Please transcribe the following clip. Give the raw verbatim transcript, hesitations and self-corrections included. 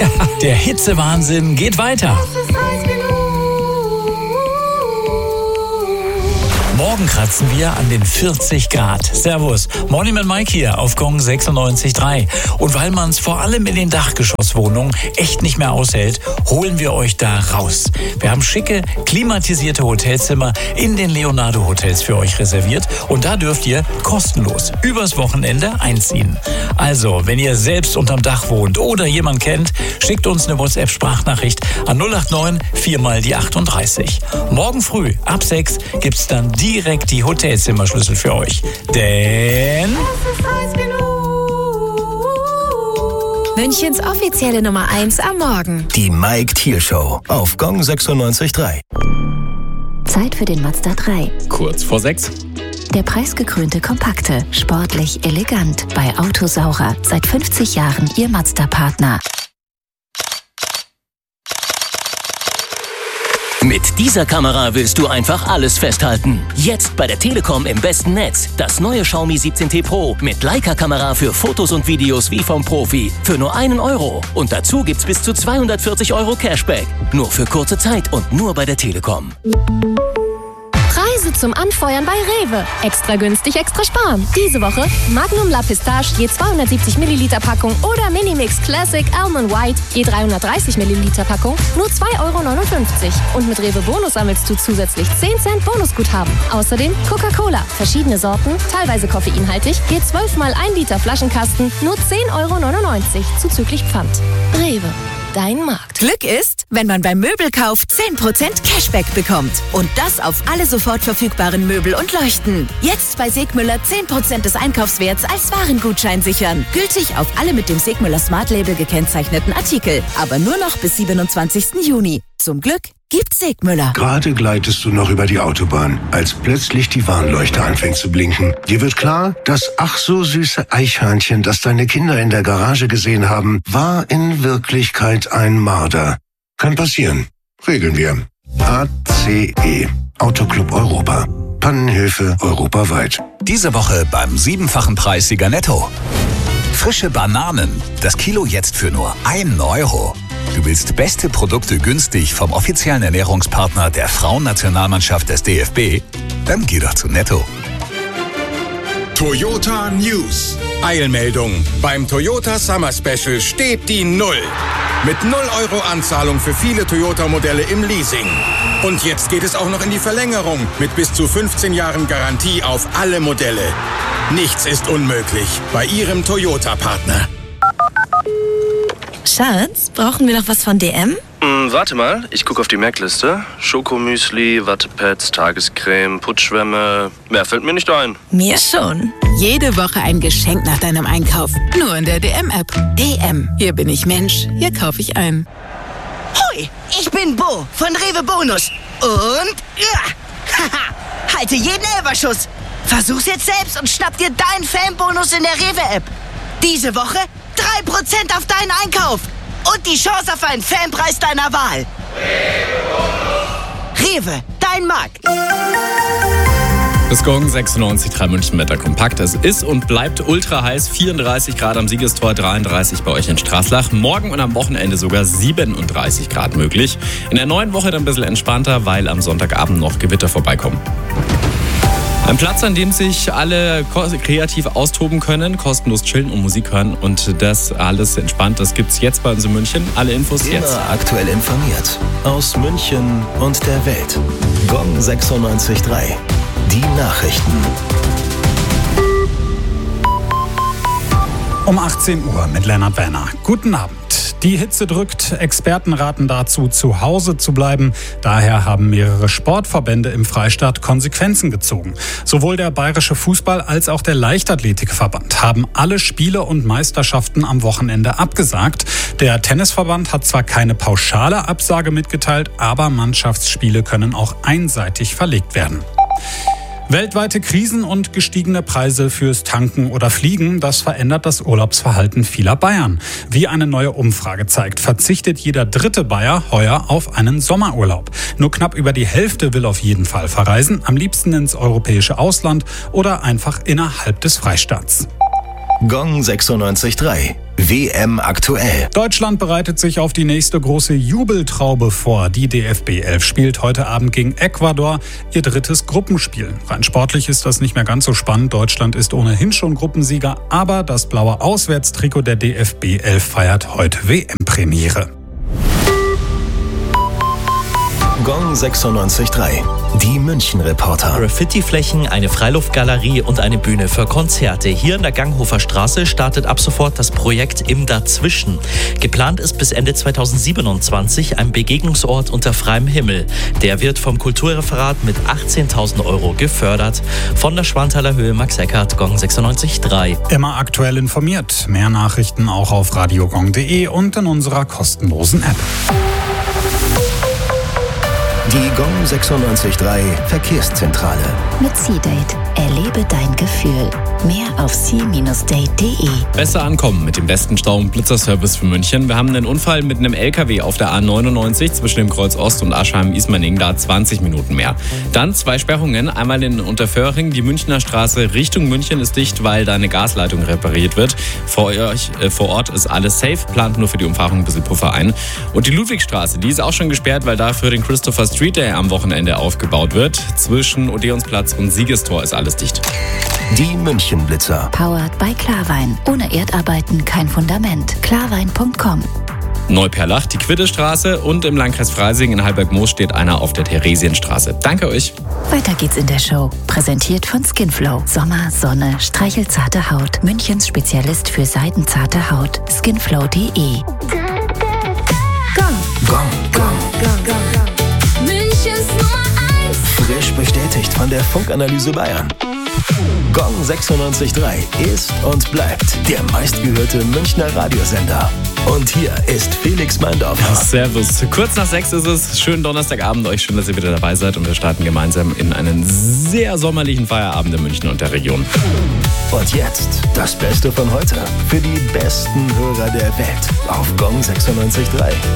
Tja, der Hitzewahnsinn geht weiter. Morgen kratzen wir an den vierzig Grad. Servus, Morning mit Mike hier auf Gong sechsundneunzig Komma drei. Und weil man es vor allem in den Dachgeschosswohnungen echt nicht mehr aushält, holen wir euch da raus. Wir haben schicke, klimatisierte Hotelzimmer in den Leonardo Hotels für euch reserviert. Und da dürft ihr kostenlos übers Wochenende einziehen. Also, wenn ihr selbst unterm Dach wohnt oder jemand kennt, schickt uns eine WhatsApp-Sprachnachricht an null acht neun vier mal die achtunddreißig. Morgen früh ab sechs gibt's dann direkt die Hotelzimmerschlüssel für euch. Denn Münchens offizielle Nummer eins am Morgen. Die Mike Thiel Show auf Gong sechsundneunzig Komma drei. Zeit für den Mazda drei. Kurz vor sechs. Der preisgekrönte Kompakte, sportlich, elegant. Bei Autosaurer. Seit fünfzig Jahren Ihr Mazda-Partner. Mit dieser Kamera willst du einfach alles festhalten. Jetzt bei der Telekom im besten Netz. Das neue Xiaomi siebzehn T Pro mit Leica-Kamera für Fotos und Videos wie vom Profi. Für nur einen Euro. Und dazu gibt's bis zu zweihundertvierzig Euro Cashback. Nur für kurze Zeit und nur bei der Telekom. Preise zum Anfeuern bei Rewe. Extra günstig, extra sparen. Diese Woche Magnum La Pistache je zweihundertsiebzig Milliliter Packung oder Minimix Classic Almond White je dreihundertdreißig Milliliter Packung nur zwei Euro neunundfünfzig. Und mit Rewe Bonus sammelst du zusätzlich zehn Cent Bonusguthaben. Außerdem Coca-Cola, verschiedene Sorten, teilweise koffeinhaltig, je zwölf mal ein Liter Flaschenkasten nur zehn Euro neunundneunzig zuzüglich Pfand. Rewe. Dein Markt. Glück ist, wenn man beim Möbelkauf zehn Prozent Cashback bekommt. Und das auf alle sofort verfügbaren Möbel und Leuchten. Jetzt bei Segmüller zehn Prozent des Einkaufswerts als Warengutschein sichern. Gültig auf alle mit dem Segmüller Smart Label gekennzeichneten Artikel. Aber nur noch bis siebenundzwanzigsten Juni. Zum Glück gibt's Segmüller. Gerade gleitest du noch über die Autobahn, als plötzlich die Warnleuchte anfängt zu blinken. Dir wird klar, das ach so süße Eichhörnchen, das deine Kinder in der Garage gesehen haben, war in Wirklichkeit ein Marder. Kann passieren. Regeln wir. A C E. Autoclub Europa. Pannenhilfe europaweit. diese Woche beim siebenfachen Preissieger Netto. Frische Bananen. Das Kilo jetzt für nur ein Euro. Du willst beste Produkte günstig vom offiziellen Ernährungspartner der Frauennationalmannschaft des D F B? Dann geh doch zu Netto. Toyota News. Eilmeldung. Beim Toyota Summer Special steht die Null. Mit null Euro Anzahlung für viele Toyota-Modelle im Leasing. Und jetzt geht es auch noch in die Verlängerung mit bis zu fünfzehn Jahren Garantie auf alle Modelle. Nichts ist unmöglich bei Ihrem Toyota-Partner. Schatz, brauchen wir noch was von D M? Hm, warte mal, ich gucke auf die Merkliste. Schokomüsli, Wattepads, Tagescreme, Putzschwämme. Mehr fällt mir nicht ein. Mir schon. Jede Woche ein Geschenk nach deinem Einkauf. Nur in der D M-App. D M. Hier bin ich Mensch. Hier kaufe ich ein. Hoi, ich bin Bo von Rewe Bonus. Und... Ja, haha, halte jeden Elberschuss. Versuch's jetzt selbst und schnapp dir deinen Fanbonus in der Rewe-App. Diese Woche drei Prozent auf deinen Einkauf. Und die Chance auf einen Fanpreis deiner Wahl. Rewe, dein Markt. Das Gong sechsundneunzig Komma drei München Wetter kompakt. Es ist und bleibt ultra heiß. vierunddreißig Grad am Siegestor, dreiunddreißig bei euch in Straßlach. Morgen und am Wochenende sogar siebenunddreißig Grad möglich. In der neuen Woche dann ein bisschen entspannter, weil am Sonntagabend noch Gewitter vorbeikommen. Ein Platz, an dem sich alle kreativ austoben können, kostenlos chillen und Musik hören und das alles entspannt. Das gibt's jetzt bei uns in München. Alle Infos Immer jetzt. aktuell informiert. Aus München und der Welt. Gong sechsundneunzig Komma drei. Die Nachrichten. Um achtzehn Uhr mit Lennart Werner. Guten Abend. Die Hitze drückt. Experten raten dazu, zu Hause zu bleiben. Daher haben mehrere Sportverbände im Freistaat Konsequenzen gezogen. Sowohl der Bayerische Fußball- als auch der Leichtathletikverband haben alle Spiele und Meisterschaften am Wochenende abgesagt. Der Tennisverband hat zwar keine pauschale Absage mitgeteilt, aber Mannschaftsspiele können auch einseitig verlegt werden. Weltweite Krisen und gestiegene Preise fürs Tanken oder Fliegen, das verändert das Urlaubsverhalten vieler Bayern. Wie eine neue Umfrage zeigt, verzichtet jeder dritte Bayer heuer auf einen Sommerurlaub. Nur knapp über die Hälfte will auf jeden Fall verreisen, am liebsten ins europäische Ausland oder einfach innerhalb des Freistaats. Gong sechsundneunzig Komma drei. W M aktuell. Deutschland bereitet sich auf die nächste große Jubeltraube vor. Die D F B elf spielt heute Abend gegen Ecuador ihr drittes Gruppenspiel. Rein sportlich ist das nicht mehr ganz so spannend. Deutschland ist ohnehin schon Gruppensieger, aber das blaue Auswärtstrikot der D F B elf feiert heute W M-Premiere. Gong sechsundneunzig Komma drei. Die München-Reporter. Graffiti-Flächen, eine Freiluftgalerie und eine Bühne für Konzerte. Hier in der Ganghofer Straße startet ab sofort das Projekt Im Dazwischen. Geplant ist bis Ende zweitausendsiebenundzwanzig ein Begegnungsort unter freiem Himmel. Der wird vom Kulturreferat mit achtzehntausend Euro gefördert. Von der Schwanthaler Höhe, Max Eckert, Gong sechsundneunzig Komma drei. Immer aktuell informiert. Mehr Nachrichten auch auf radiogong punkt de und in unserer kostenlosen App. Die Gong sechsundneunzig Komma drei Verkehrszentrale. Mit C-Date. Erlebe dein Gefühl. Mehr auf c Bindestrich date punkt de. Besser ankommen mit dem besten Stau- und Blitzerservice für München. Wir haben einen Unfall mit einem L K W auf der A neunundneunzig zwischen dem Kreuz Ost und Aschheim-Ismaning, da zwanzig Minuten mehr. Dann zwei Sperrungen, einmal in Unterföhring. Die Münchner Straße Richtung München ist dicht, weil da eine Gasleitung repariert wird. Vor, euch, äh, vor Ort ist alles safe, plant nur für die Umfahrung ein bisschen Puffer ein. Und die Ludwigstraße, die ist auch schon gesperrt, weil da für den Christopher Street Day am Wochenende aufgebaut wird. Zwischen Odeonsplatz und Siegestor ist alles dicht. Die München-Blitzer. Powered by Klarwein. Ohne Erdarbeiten kein Fundament. klarwein punkt com. Neuperlach, die Quiddestraße und im Landkreis Freising in Halberg-Moos steht einer auf der Theresienstraße. Danke euch. Weiter geht's in der Show. Präsentiert von Skinflow. Sommer, Sonne, streichelzarte Haut. Münchens Spezialist für seidenzarte Haut. skinflow punkt de. Gong. Gong. Gong. Gong, Gong, Gong. Münchens Nummer eins. Frisch bestätigt von der Funkanalyse Bayern. Gong sechsundneunzig Komma drei ist und bleibt der meistgehörte Münchner Radiosender. Und hier ist Felix Meindorfer. Servus. Kurz nach sechs ist es. Schönen Donnerstagabend euch. Schön, dass ihr wieder dabei seid. Und wir starten gemeinsam in einen sehr sommerlichen Feierabend in München und der Region. Und jetzt das Beste von heute für die besten Hörer der Welt auf Gong sechsundneunzig Komma drei.